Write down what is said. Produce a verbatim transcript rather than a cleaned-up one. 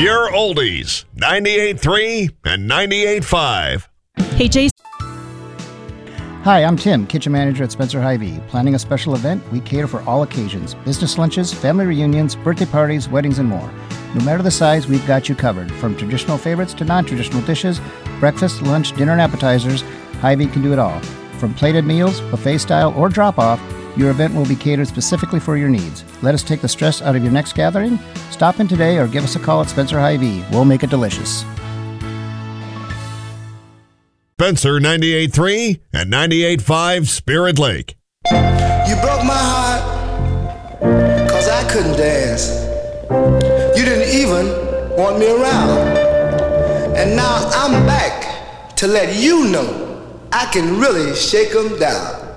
Your oldies, ninety-eight point three and ninety-eight point five. Hey, Jason. Hi, I'm Tim, kitchen manager at Spencer Hy-Vee. Planning a special event, we cater for all occasions. Business lunches, family reunions, birthday parties, weddings, and more. No matter the size, we've got you covered. From traditional favorites to non-traditional dishes, breakfast, lunch, dinner, and appetizers, Hy-Vee can do it all. From plated meals, buffet style, or drop-off, your event will be catered specifically for your needs. Let us take the stress out of your next gathering. Stop in today or give us a call at Spencer Hy-Vee. We'll make it delicious. Spencer ninety-eight point three and ninety-eight point five Spirit Lake. You broke my heart because I couldn't dance. You didn't even want me around. And now I'm back to let you know I can really shake 'em down.